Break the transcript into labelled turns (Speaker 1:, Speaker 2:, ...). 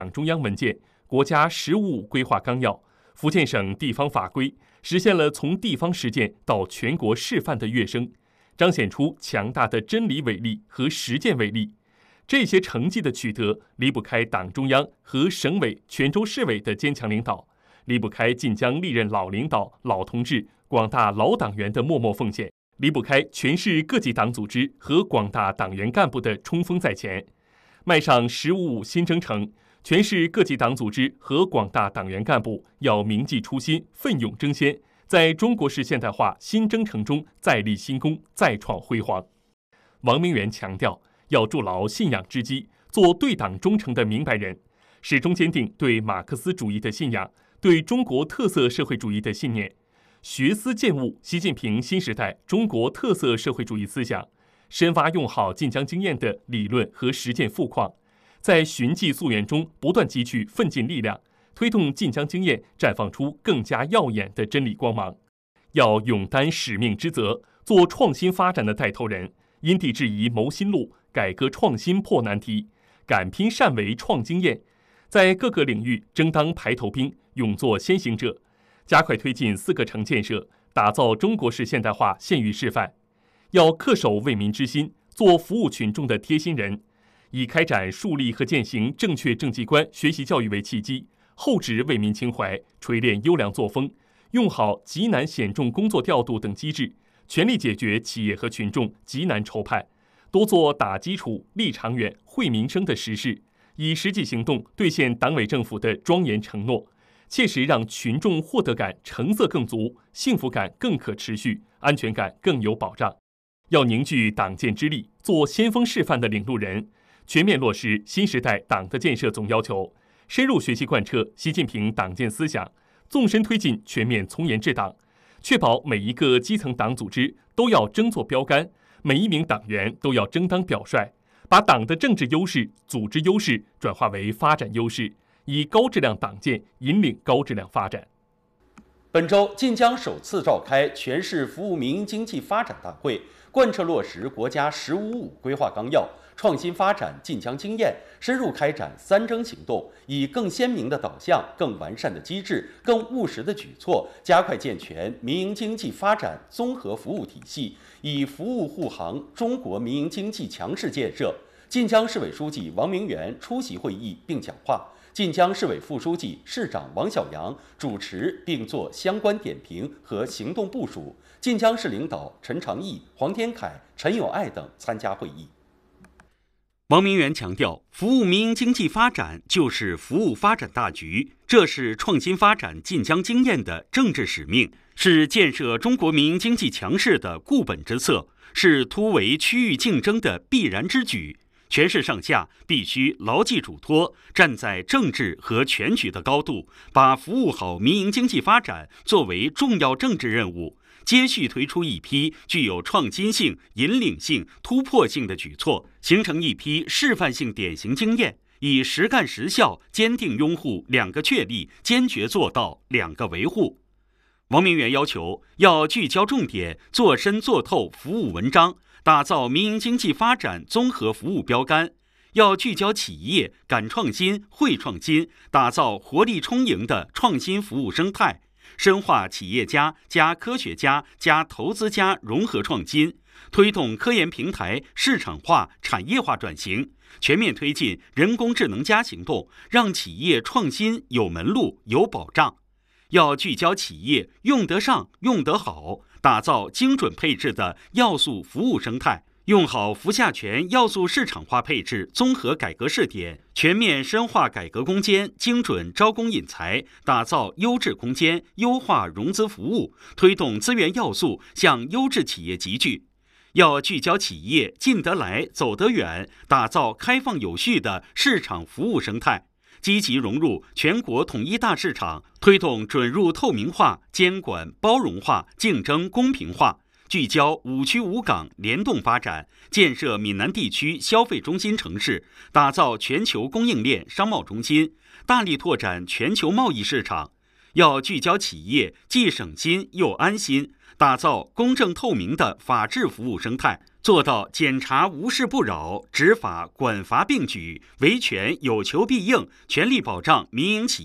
Speaker 1: 党中央文件、国家“十五五”规划纲要、福建省地方法规，实现了从地方实践到全国示范的跃升，彰显出强大的真理伪力和实践伪力。这些成绩的取得，离不开党中央和省委、全州市委的坚强领导，离不开晋江历任老领导、老同志、广大老党员的默默奉献，离不开全市各级党组织和广大党员干部的冲锋在前。迈上“十五五”新征程，全市各级党组织和广大党员干部要铭记初心，奋勇争先，在中国式现代化新征程中再立新功，再创辉煌。王明元强调，要筑牢信仰之基，做对党忠诚的明白人，始终坚定对马克思主义的信仰，对中国特色社会主义的信念，学思践悟习近平新时代中国特色社会主义思想，深挖用好晋江经验的理论和实践富矿，在寻迹溯源中不断汲取奋进力量，推动晋江经验绽放出更加耀眼的真理光芒。要勇担使命之责，做创新发展的带头人，因地制宜谋新路，改革创新破难题，敢拼善为创经验，在各个领域争当排头兵，勇做先行者，加快推进4个城建设，打造中国式现代化县域示范。要恪守为民之心，做服务群众的贴心人，以开展树立和践行正确政绩观学习教育为契机，厚植为民情怀，锤炼优良作风，用好急难险重工作调度等机制，全力解决企业和群众急难愁盼，多做打基础、立长远、惠民生的实事，以实际行动兑现党委政府的庄严承诺，切实让群众获得感、成色更足，幸福感更可持续，安全感更有保障。要凝聚党建之力，做先锋示范的领路人，全面落实新时代党的建设总要求，深入学习贯彻习近平党建思想，纵深推进全面从严治党，确保每一个基层党组织都要争做标杆，每一名党员都要争当表率，把党的政治优势、组织优势转化为发展优势，以高质量党建引领高质量发展。
Speaker 2: 本周，晋江首次召开全市服务民营经济发展大会，贯彻落实国家“十五五”规划纲要，创新发展晋江经验，深入开展3征行动，以更鲜明的导向、更完善的机制、更务实的举措，加快健全民营经济发展综合服务体系，以服务护航中国民营经济强势建设。晋江市委书记王明元出席会议并讲话。晋江市委副书记、市长王小阳主持并做相关点评和行动部署。晋江市领导陈长义、黄天凯、陈友爱等参加会议。
Speaker 3: 王明元强调，服务民营经济发展就是服务发展大局，这是创新发展晋江经验的政治使命，是建设中国民营经济强势的固本之策，是突围区域竞争的必然之举。全市上下必须牢记嘱托，站在政治和全局的高度，把服务好民营经济发展作为重要政治任务，接续推出一批具有创新性、引领性、突破性的举措，形成一批示范性典型经验，以实干实效坚定拥护2个确立，坚决做到2个维护。王明元要求，要聚焦重点，做深做透服务文章，打造民营经济发展综合服务标杆，要聚焦企业敢创新、会创新，打造活力充盈的创新服务生态，深化企业家加科学家加投资家融合创新，推动科研平台市场化、产业化转型，全面推进人工智能行动，让企业创新有门路、有保障。要聚焦企业用得上、用得好，打造精准配置的要素服务生态，用好服下权要素市场化配置综合改革试点，全面深化改革攻坚，精准招工引才，打造优质空间，优化融资服务，推动资源要素向优质企业集聚。要聚焦企业进得来、走得远，打造开放有序的市场服务生态，积极融入全国统一大市场，推动准入透明化、监管包容化、竞争公平化，聚焦5区5港联动发展，建设闽南地区消费中心城市，打造全球供应链商贸中心，大力拓展全球贸易市场。要聚焦企业既省心又安心，打造公正透明的法治服务生态， 做到检察无事不扰，执法管罚并举，维权有求必应，全力保障民营企